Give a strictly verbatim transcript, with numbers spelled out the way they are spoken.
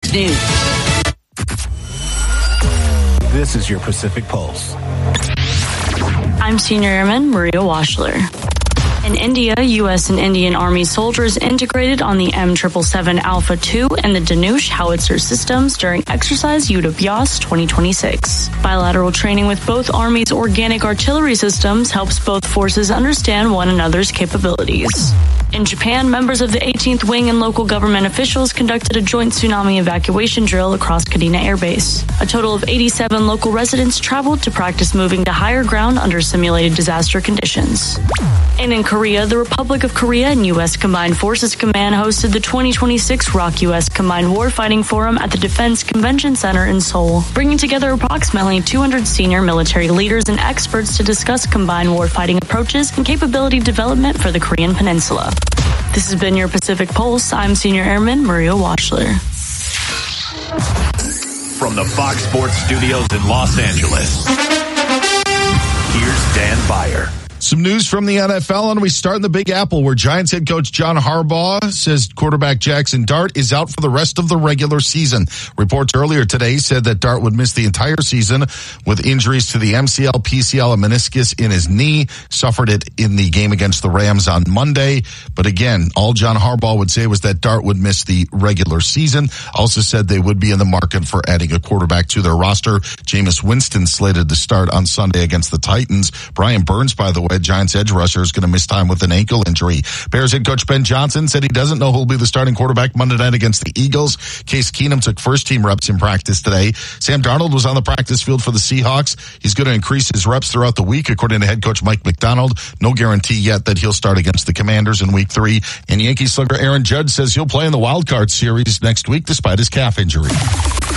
News. This is your Pacific Pulse. I'm Senior Airman Maria Washler. In India, U S and Indian Army soldiers integrated on the M seven seventy-seven Alpha two and the Dhanush howitzer systems during exercise Yudh twenty twenty-six. Bilateral training with both armies' organic artillery systems helps both forces understand one another's capabilities. In Japan, members of the eighteenth Wing and local government officials conducted a joint tsunami evacuation drill across Kadena Air Base. A total of eighty-seven local residents traveled to practice moving to higher ground under simulated disaster conditions. And in Korea, the Republic of Korea and U S Combined Forces Command hosted the twenty twenty-six R O C U S Combined Warfighting Forum at the Defense Convention Center in Seoul, bringing together approximately two hundred senior military leaders and experts to discuss combined warfighting approaches and capability development for the Korean Peninsula. This has been your Pacific Pulse. I'm Senior Airman Maria Washler. From the Fox Sports Studios in Los Angeles, here's Dan Beyer. Some news from the N F L, and we start in the Big Apple, where Giants head coach John Harbaugh says quarterback Jackson Dart is out for the rest of the regular season. Reports earlier today said that Dart would miss the entire season with injuries to the M C L, P C L, and meniscus in his knee. Suffered it in the game against the Rams on Monday. But again, all John Harbaugh would say was that Dart would miss the regular season. Also said they would be in the market for adding a quarterback to their roster. Jameis Winston slated to start on Sunday against the Titans. Brian Burns, by the way, Giants edge rusher, is going to miss time with an ankle injury. Bears head coach Ben Johnson said he doesn't know who'll be the starting quarterback Monday night against the Eagles. Case Keenum took first team reps in practice today. Sam Darnold was on the practice field for the Seahawks. He's going to increase his reps throughout the week, according to head coach Mike McDonald. No guarantee yet that he'll start against the Commanders in week three. And Yankees slugger Aaron Judge says he'll play in the wild card series next week despite his calf injury.